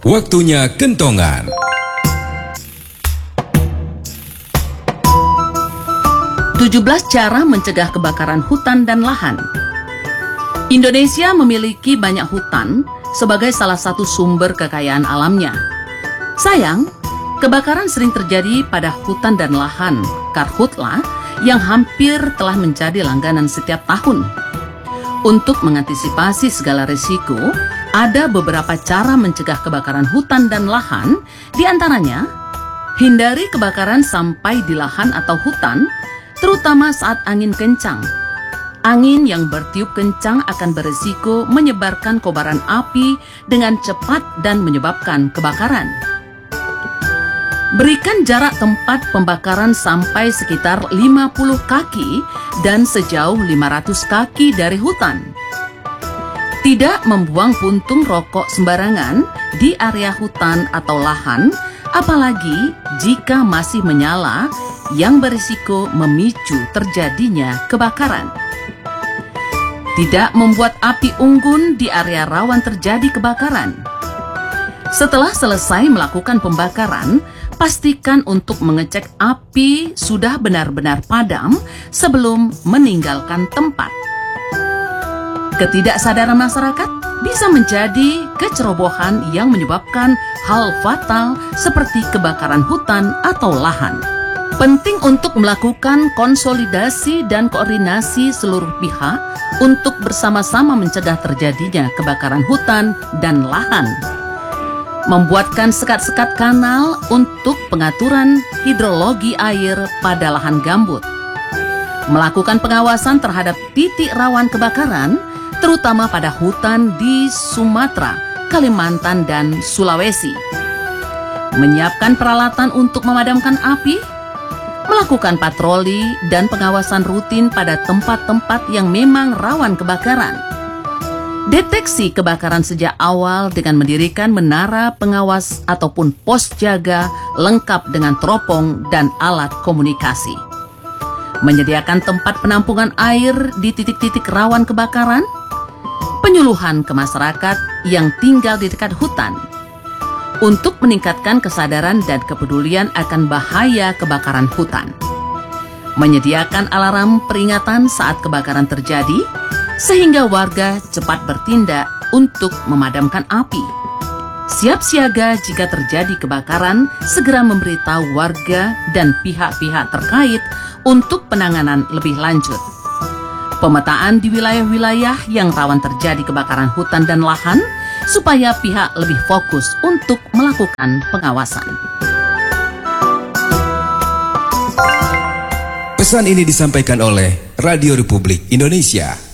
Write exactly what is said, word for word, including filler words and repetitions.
Waktunya kentongan. tujuh belas cara mencegah kebakaran hutan dan lahan. Indonesia memiliki banyak hutan sebagai salah satu sumber kekayaan alamnya. Sayang, kebakaran sering terjadi pada hutan dan lahan, karhutla, yang hampir telah menjadi langganan setiap tahun. Untuk mengantisipasi segala risiko, ada beberapa cara mencegah kebakaran hutan dan lahan, di antaranya, hindari kebakaran sampai di lahan atau hutan, terutama saat angin kencang. Angin yang bertiup kencang akan berisiko menyebarkan kobaran api dengan cepat dan menyebabkan kebakaran. Berikan jarak tempat pembakaran sampai sekitar lima puluh kaki dan sejauh lima ratus kaki dari hutan. Tidak membuang puntung rokok sembarangan di area hutan atau lahan, apalagi jika masih menyala, yang berisiko memicu terjadinya kebakaran. Tidak membuat api unggun di area rawan terjadi kebakaran. Setelah selesai melakukan pembakaran, pastikan untuk mengecek api sudah benar-benar padam sebelum meninggalkan tempat. Ketidaksadaran masyarakat bisa menjadi kecerobohan yang menyebabkan hal fatal seperti kebakaran hutan atau lahan. Penting untuk melakukan konsolidasi dan koordinasi seluruh pihak untuk bersama-sama mencegah terjadinya kebakaran hutan dan lahan. Membuatkan sekat-sekat kanal untuk pengaturan hidrologi air pada lahan gambut. Melakukan pengawasan terhadap titik rawan kebakaran, terutama pada hutan di Sumatera, Kalimantan, dan Sulawesi. Menyiapkan peralatan untuk memadamkan api, melakukan patroli dan pengawasan rutin pada tempat-tempat yang memang rawan kebakaran. Deteksi kebakaran sejak awal dengan mendirikan menara pengawas ataupun pos jaga lengkap dengan teropong dan alat komunikasi. Menyediakan tempat penampungan air di titik-titik rawan kebakaran. Penyuluhan ke masyarakat yang tinggal di dekat hutan. Untuk meningkatkan kesadaran dan kepedulian akan bahaya kebakaran hutan. Menyediakan alarm peringatan saat kebakaran terjadi, sehingga warga cepat bertindak untuk memadamkan api. Siap siaga jika terjadi kebakaran, segera memberitahu warga dan pihak-pihak terkait untuk penanganan lebih lanjut. Pemetaan di wilayah-wilayah yang rawan terjadi kebakaran hutan dan lahan, supaya pihak lebih fokus untuk melakukan pengawasan. Pesan ini disampaikan oleh Radio Republik Indonesia.